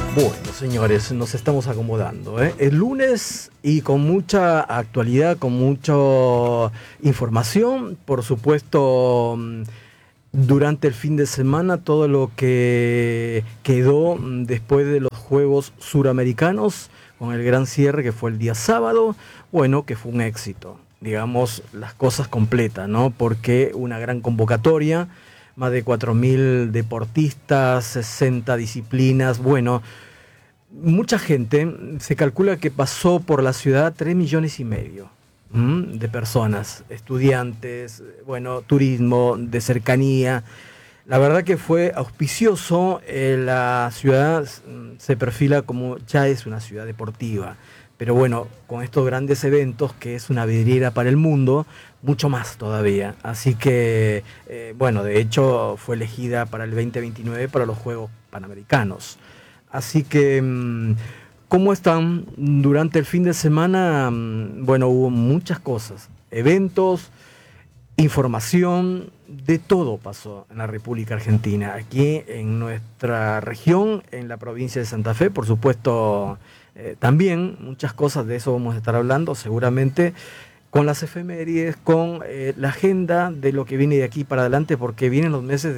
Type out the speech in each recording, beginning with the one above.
Bueno, señores, nos estamos acomodando, ¿eh? El lunes y con mucha actualidad, con mucha información, por supuesto, durante el fin de semana, todo lo que quedó después de los Juegos Suramericanos, con el gran cierre que fue el día sábado, bueno, que fue un éxito, digamos, las cosas completas, ¿no? Porque una gran convocatoria, más de 4.000 deportistas, 60 disciplinas, bueno, mucha gente. Se calcula que pasó por la ciudad 3,5 millones de personas, estudiantes, bueno, turismo de cercanía. La verdad que fue auspicioso. La ciudad se perfila como ya es una ciudad deportiva, pero bueno, con estos grandes eventos, que es una vidriera para el mundo, mucho más todavía. Así que, bueno, de hecho fue elegida para el 2029 para los Juegos Panamericanos. Así que, ¿cómo están? Durante el fin de semana, bueno, hubo muchas cosas, eventos, información, de todo pasó en la República Argentina. Aquí en nuestra región, en la provincia de Santa Fe, por supuesto, también muchas cosas, de eso vamos a estar hablando seguramente, con las efemérides, con la agenda de lo que viene de aquí para adelante, porque vienen los meses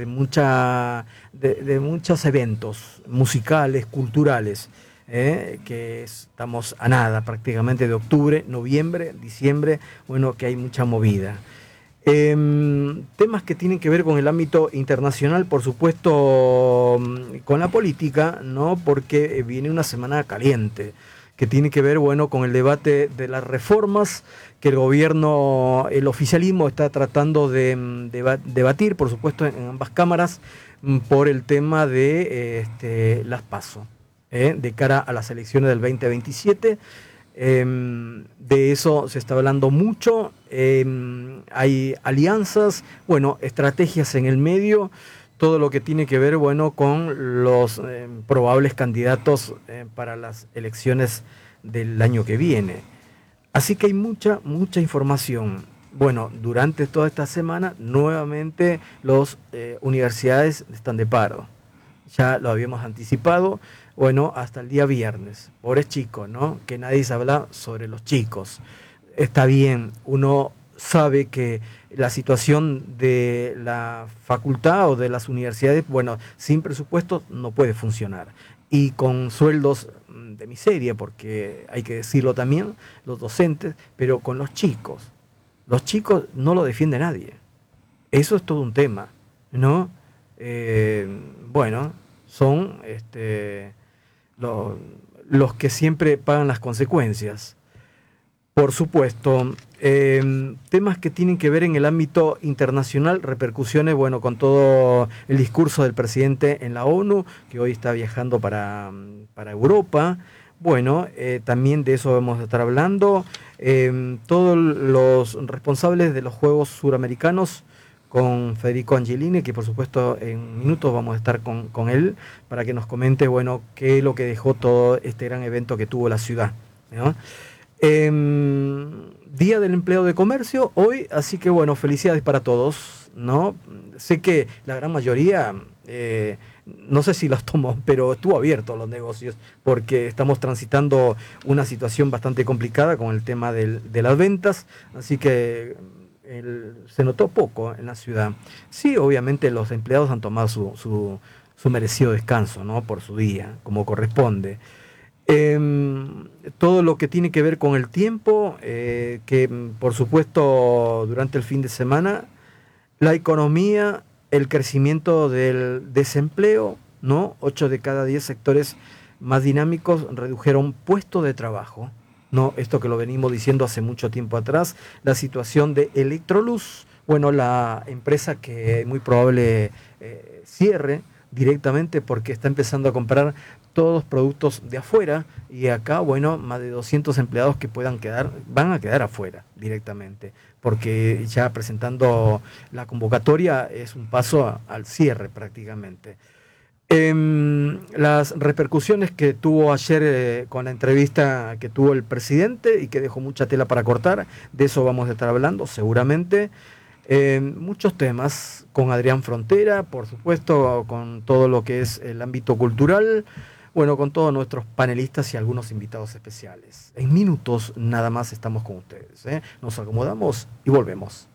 de muchos eventos musicales, culturales, que estamos a nada prácticamente de octubre, noviembre, diciembre, bueno, que hay mucha movida. Temas que tienen que ver con el ámbito internacional, por supuesto, con la política, ¿no? Porque viene una semana caliente, que tiene que ver, bueno, con el debate de las reformas que el gobierno, el oficialismo está tratando de debatir, por supuesto, en ambas cámaras, por el tema de las PASO, de cara a las elecciones del 2027. De eso se está hablando mucho. Hay alianzas, bueno, estrategias en el medio, todo lo que tiene que ver, bueno, con los probables candidatos para las elecciones del año que viene. Así que hay mucha información. Bueno, durante toda esta semana, nuevamente las universidades están de paro. Ya lo habíamos anticipado, bueno, hasta el día viernes. Pobres chicos, ¿no? Que nadie se habla sobre los chicos. Está bien, uno sabe que la situación de la facultad o de las universidades, bueno, sin presupuesto no puede funcionar. Y con sueldos de miseria, porque hay que decirlo también, los docentes, pero con los chicos no lo defiende nadie. Eso es todo un tema, ¿no? Bueno, son los que siempre pagan las consecuencias. Por supuesto, temas que tienen que ver en el ámbito internacional, repercusiones, bueno, con todo el discurso del presidente en la ONU, que hoy está viajando para Europa. Bueno, también de eso vamos a estar hablando. Todos los responsables de los Juegos Suramericanos, con Federico Angelini, que por supuesto en minutos vamos a estar con él para que nos comente, bueno, qué es lo que dejó todo este gran evento que tuvo la ciudad, ¿no? Día del Empleo de Comercio hoy, así que bueno, felicidades para todos, ¿no? Sé que la gran mayoría, no sé si los tomó, pero estuvo abierto los negocios, porque estamos transitando una situación bastante complicada con el tema de las ventas, así que se notó poco en la ciudad. Sí, obviamente los empleados han tomado su merecido descanso, ¿no? Por su día, como corresponde. Todo lo que tiene que ver con el tiempo, que por supuesto durante el fin de semana, la economía, el crecimiento del desempleo, ¿no? 8 de cada 10 sectores más dinámicos redujeron puestos de trabajo, ¿no? Esto que lo venimos diciendo hace mucho tiempo atrás. La situación de Electroluz, bueno, la empresa que muy probable cierre directamente porque está empezando a comprar todos productos de afuera, y acá, bueno, más de 200 empleados que van a quedar afuera directamente, porque ya presentando la convocatoria es un paso al cierre prácticamente. Las repercusiones que tuvo ayer con la entrevista que tuvo el presidente y que dejó mucha tela para cortar, de eso vamos a estar hablando seguramente. Muchos temas con Adrián Frontera, por supuesto, con todo lo que es el ámbito cultural. Bueno, con todos nuestros panelistas y algunos invitados especiales. En minutos nada más estamos con ustedes, ¿eh? Nos acomodamos y volvemos.